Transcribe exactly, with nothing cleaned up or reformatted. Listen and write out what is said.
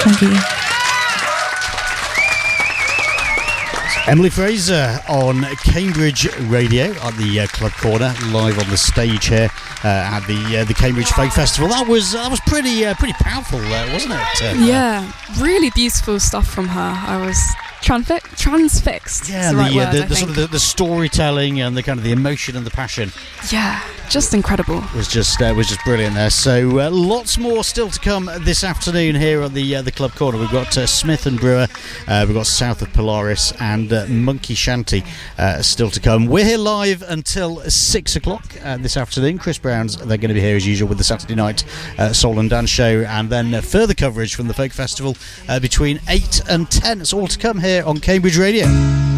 Thank you. Emily Fraser on Cambridge Radio at the uh, Club Corner, live on the stage here uh, at the uh, the Cambridge Folk Festival. That was that was pretty uh, pretty powerful, uh, wasn't it? Uh, yeah, really beautiful stuff from her. I was transfi- transfixed. Yeah, the, the, right uh, word, the, I the sort think. of the, the storytelling and the kind of the emotion and the passion. Yeah, just incredible. Was just uh, was just brilliant there. So uh, lots more still to come this afternoon here on the uh, the Club Corner. We've got uh, Smith and Brewer, uh, we've got South of Polaris and uh, Monkey Shanty uh, still to come. We're here live until six o'clock uh, this afternoon. Chris Brown's they're going to be here as usual with the Saturday night uh, Soul and Dance show, and then uh, further coverage from the Folk Festival uh, between eight and ten. It's all to come here on Cambridge Radio.